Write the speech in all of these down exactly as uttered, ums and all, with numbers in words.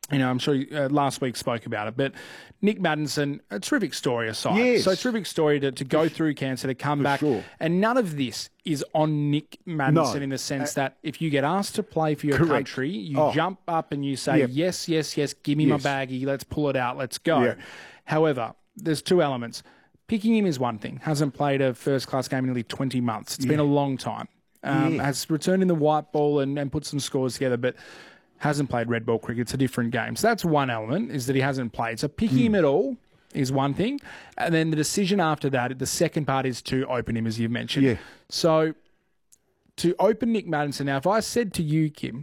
You know, I'm sure you, uh, last week spoke about it, but Nick Maddinson, a terrific story aside. Yes. So, a terrific story to, to go through cancer, to come For back. sure. And none of this is on Nick Maddinson No. in the sense Uh, that if you get asked to play for your Correct. country, you Oh. jump up and you say, Yep. yes, yes, yes, give me Yes. my baggie, let's pull it out, let's go. Yeah. However, there's two elements. Picking him is one thing. Hasn't played a first-class game in nearly twenty months. It's been a long time. Um, Yeah. Has returned in the white ball and, and put some scores together, but hasn't played red ball cricket. It's a different game. So that's one element, is that he hasn't played. So picking him at all is one thing. And then the decision after that, the second part is to open him, as you've mentioned. Yeah. So to open Nick Maddinson, now if I said to you, Kim,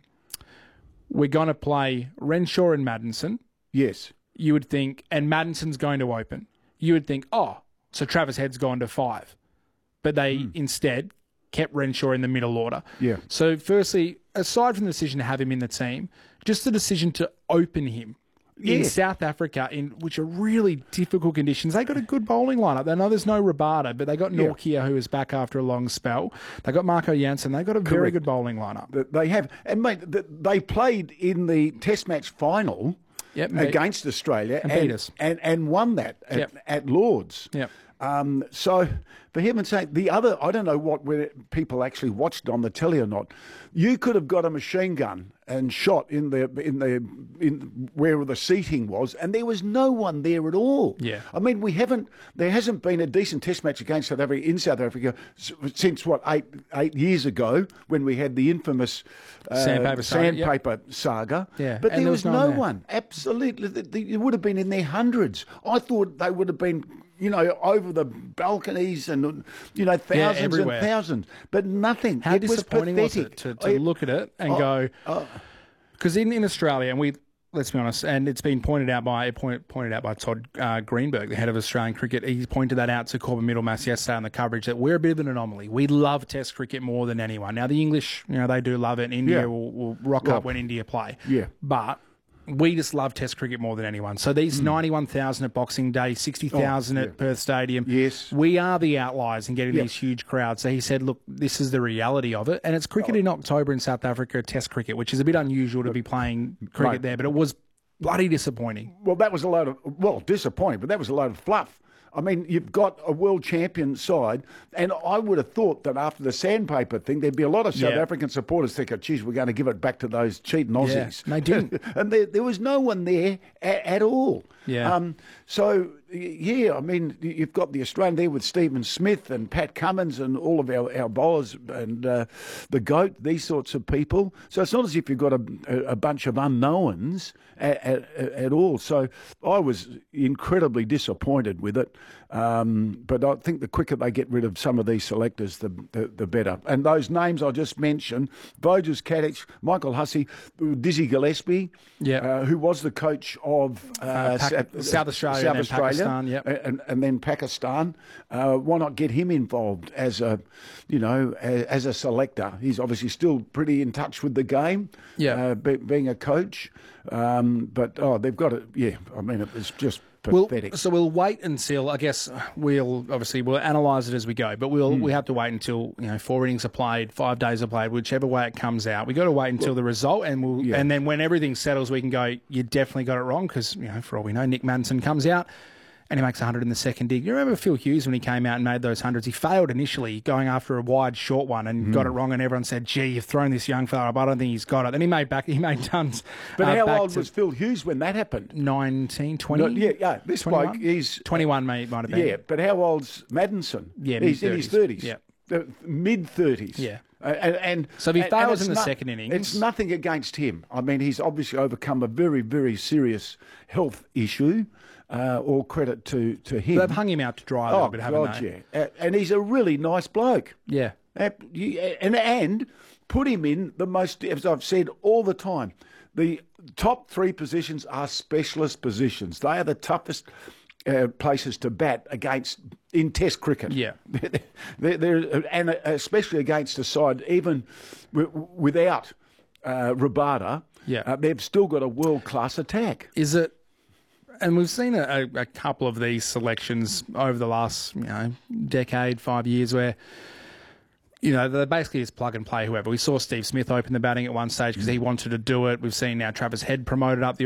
we're going to play Renshaw and Maddinson, Yes. you would think, and Maddinson's going to open, you would think, oh, so Travis Head's gone to five. But they instead kept Renshaw in the middle order. Yeah. So firstly, aside from the decision to have him in the team, just the decision to open him in Yeah. South Africa, in which are really difficult conditions. They got a good bowling lineup. They know there's no Rabada, but they got Yeah. Norkia, who is back after a long spell. They got Marco Jansen. They got a very Correct. good bowling lineup. That They have. And, mate, th- they played in the Test match final Yep, and beat- against Australia and and, beat us. and, and won that at, Yep. at Lord's. Yep. Um, so, for heaven's sake, the other, I don't know what whether people actually watched on the telly or not. You could have got a machine gun and shot in the in the in where the seating was, and there was no one there at all. Yeah. I mean, we haven't. There hasn't been a decent Test match against South Africa in South Africa s- since what eight eight years ago when we had the infamous uh, Sandpaper saga, yep. sandpaper saga. Yeah, But and there there was, was no one no there. one. Absolutely, Th- th- it would have been in their hundreds. I thought they would have been, you know, over the balconies and, you know, thousands and everywhere. thousands, but nothing. How it was disappointing was, pathetic. it to, to I- look at it and oh, go, oh. because in, in Australia, and we let's be honest, and it's been pointed out by point, pointed out by Todd uh, Greenberg, the head of Australian cricket. He pointed that out to Corbin Middlemass yesterday on the coverage that we're a bit of an anomaly. We love Test cricket more than anyone. Now the English, you know, they do love it. India Yeah. will, will rock Well, up when India play. yeah. but we just love Test cricket more than anyone. So these ninety-one thousand at Boxing Day, sixty thousand Mm. Oh, at yeah. Perth Stadium. Yes. We are the outliers in getting Yeah. these huge crowds. So he said, look, this is the reality of it. And it's cricket in October in South Africa, Test cricket, which is a bit unusual to be playing cricket Right. there, but it was bloody disappointing. Well, that was a load of, well, disappointing, but that was a load of fluff. I mean, you've got a world champion side, and I would have thought that after the sandpaper thing, there'd be a lot of South Yeah. African supporters thinking, geez, we're going to give it back to those cheating Aussies. and they didn't. and there, there was no one there at, at all. Yeah. Um, so, y- yeah, I mean, y- you've got the Australian there with Stephen Smith and Pat Cummins and all of our, our bowlers and uh, the GOAT, these sorts of people. So it's not as if you've got a, a, a bunch of unknowns at, at, at all. So I was incredibly disappointed with it. Um, but I think the quicker they get rid of some of these selectors, the the, the better. And those names I just mentioned, Voges Kadich, Michael Hussey, Dizzy Gillespie, Yeah. uh, who was the coach of uh, Uh, Pac- Sa- South Australia South and then Australia, Pakistan, yep. and, and then Pakistan. Uh, why not get him involved as a, you know, as, as a selector? He's obviously still pretty in touch with the game, Yeah. uh, be, being a coach. Um, but, oh, they've got it. Yeah, I mean, it was just We'll, pathetic. so we'll wait until, I guess we'll obviously we'll analyse it as we go, but we'll we have to wait until, you know, four innings are played, five days are played, whichever way it comes out. We got to wait until the result, and we'll yeah. and then when everything settles, we can go, you definitely got it wrong, because, you know, for all we know, Nick Maddinson comes out and he makes one hundred in the second dig. You remember Phil Hughes when he came out and made those hundreds? He failed initially going after a wide short one and got it wrong, and everyone said, gee, you've thrown this young fella up. I don't think he's got it. Then he made back he made tons. But uh, how back old to was Phil Hughes when that happened? nineteen, twenty? No, yeah, yeah. This twenty-one? bloke, he's twenty-one, mate, might have been. yeah. But how old's Maddinson? Yeah, he's in his mid-thirties. thirties. Yeah. Uh, mid thirties. Yeah. Uh, and, and So if he and- fails and it's in the second innings- it's nothing against him. I mean, he's obviously overcome a very, very serious health issue. Uh, all credit to to him. They've hung him out to dry a little oh bit, haven't God, they? yeah. Uh, and he's a really nice bloke. Yeah. Uh, you- And and put him in the most, as I've said all the time, the top three positions are specialist positions. They are the toughest uh, places to bat against in Test cricket. Yeah. they're, they're, and especially against a side even w- without uh, Rabada. Yeah. uh, they've still got a world class attack. Is it, and we've seen a, a couple of these selections over the last, you know, decade, five years where, you know, they basically just plug and play whoever. We saw Steve Smith open the batting at one stage because he wanted to do it. We've seen now Travis Head promoted up the